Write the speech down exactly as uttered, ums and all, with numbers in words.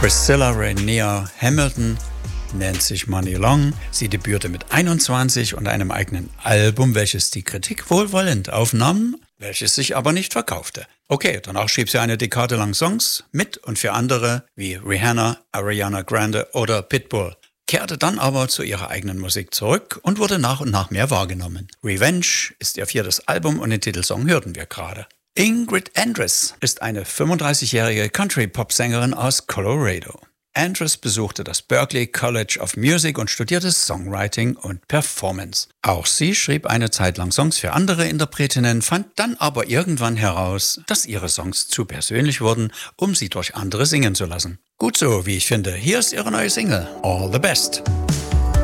Priscilla Rainier Hamilton nennt sich Money Long. Sie debütierte mit einundzwanzig und einem eigenen Album, welches die Kritik wohlwollend aufnahm, welches sich aber nicht verkaufte. Okay, danach schrieb sie eine Dekade lang Songs mit und für andere wie Rihanna, Ariana Grande oder Pitbull, kehrte dann aber zu ihrer eigenen Musik zurück und wurde nach und nach mehr wahrgenommen. Revenge ist ihr viertes Album und den Titelsong hörten wir gerade. Ingrid Andress ist eine fünfunddreißigjährige Country-Pop-Sängerin aus Colorado. Andress besuchte das Berklee College of Music und studierte Songwriting und Performance. Auch sie schrieb eine Zeit lang Songs für andere Interpretinnen, fand dann aber irgendwann heraus, dass ihre Songs zu persönlich wurden, um sie durch andere singen zu lassen. Gut so, wie ich finde. Hier ist ihre neue Single, All the Best.